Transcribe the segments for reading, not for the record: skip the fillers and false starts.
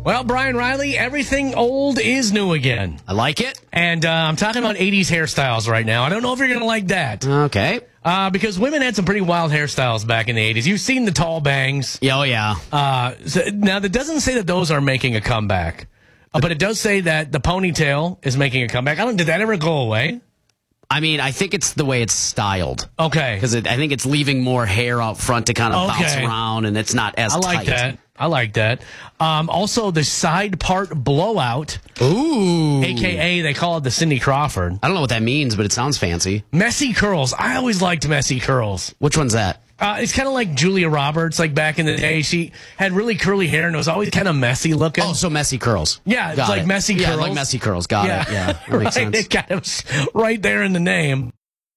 Well, Brian Riley, everything old is new again. I like it. And I'm talking about 80s hairstyles right now. I don't know if you're going to like that. Okay. Because women had some pretty wild hairstyles back in the 80s. You've seen the tall bangs. Oh, yeah. Now, that doesn't say that those are making a comeback. But it does say that the ponytail is making a comeback. Did that ever go away? I mean, I think it's the way it's styled. Okay. Because I think it's leaving more hair out front to kind of bounce around, and it's not as tight. I like that. Also, the side part blowout. Ooh. AKA, they call it the Cindy Crawford. I don't know what that means, but it sounds fancy. Messy curls. I always liked messy curls. Which one's that? It's kind of like Julia Roberts, like back in the day. She had really curly hair, and it was always kind of messy looking. Oh, so messy curls. Yeah, it's like messy curls. Yeah, like messy curls. Got it. Yeah, that makes sense. It kind of right there in the name.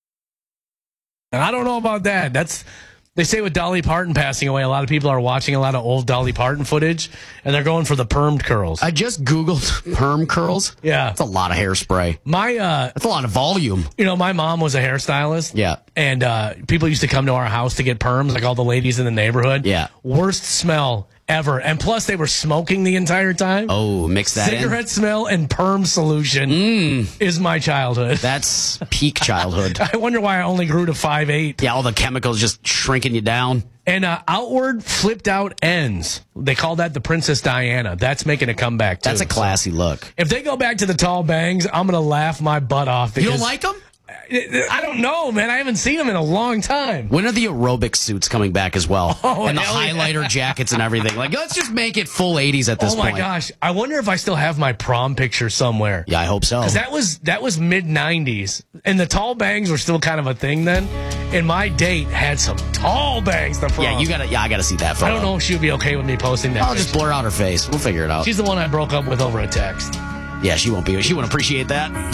And I don't know about that. They say with Dolly Parton passing away, a lot of people are watching a lot of old Dolly Parton footage, and they're going for the permed curls. I just Googled perm curls. Yeah. That's a lot of hairspray. That's a lot of volume. My mom was a hairstylist. Yeah. And people used to come to our house to get perms, like all the ladies in the neighborhood. Yeah. Worst smell ever. And plus, they were smoking the entire time. Oh, mix that Cigarette smell and perm solution is my childhood. That's peak childhood. I wonder why I only grew to 5'8". Yeah, all the chemicals just shrinking you down. And outward flipped out ends. They call that the Princess Diana. That's making a comeback, too. That's a classy look. If they go back to the tall bangs, I'm going to laugh my butt off. You don't like them? I don't know, man. I haven't seen them in a long time. When are the aerobic suits coming back as well? And the yeah. highlighter jackets and everything. Like, let's just make it full 80s at this point. Oh, my gosh. I wonder if I still have my prom picture somewhere. Yeah, I hope so. Because that was mid-90s. And the tall bangs were still kind of a thing then. And my date had some tall bangs to prom. I gotta see that photo. I don't know if she would be okay with me posting that. I'll just blur out her face. We'll figure it out. She's the one I broke up with over a text. Yeah, she won't appreciate that.